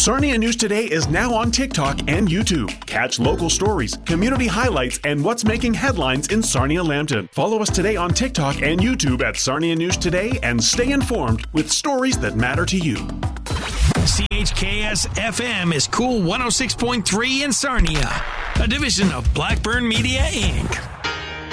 Sarnia News Today is now on TikTok and YouTube. Catch local stories, community highlights, and what's making headlines in Sarnia-Lambton. Follow us today on TikTok and YouTube at Sarnia News Today and stay informed with stories that matter to you. CHKS FM is Cool 106.3 in Sarnia, a division of Blackburn Media, Inc.